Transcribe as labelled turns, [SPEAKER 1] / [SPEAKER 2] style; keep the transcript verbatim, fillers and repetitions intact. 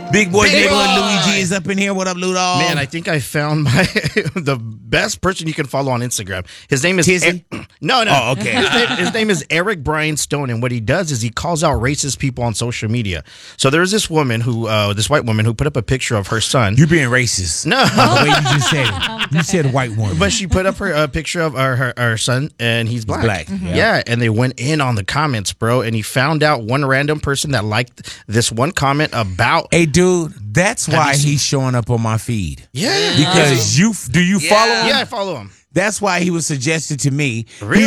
[SPEAKER 1] Big boy,
[SPEAKER 2] Big
[SPEAKER 1] big boy,
[SPEAKER 2] boy.
[SPEAKER 1] Luigi is up in here. What up, Ludo?
[SPEAKER 2] Man, I think I found my the best person you can follow on Instagram. His name is
[SPEAKER 1] Tizzy?
[SPEAKER 2] E- no, no.
[SPEAKER 1] Oh, okay.
[SPEAKER 2] His name, his name is Eric Brian Stone, and what he does is he calls out racist people on social media. So there's this woman who, uh, this white woman who put up a picture of her son.
[SPEAKER 1] You being racist.
[SPEAKER 2] No,
[SPEAKER 1] The way you just said it. You said white woman.
[SPEAKER 2] but she put up her uh, picture of her, her, her son, and he's black.
[SPEAKER 1] black, Mhm.
[SPEAKER 2] Yeah.
[SPEAKER 1] yeah.
[SPEAKER 2] and they went in on the comments, bro. And he found out one random person that liked this one comment about.
[SPEAKER 1] Hey, dude, that's
[SPEAKER 2] Have
[SPEAKER 1] why
[SPEAKER 2] you seen-
[SPEAKER 1] he's showing up on my feed.
[SPEAKER 2] Yeah,
[SPEAKER 1] Because you, do you follow him?
[SPEAKER 2] yeah, I follow him.
[SPEAKER 1] That's why he was suggested to me.
[SPEAKER 2] Really?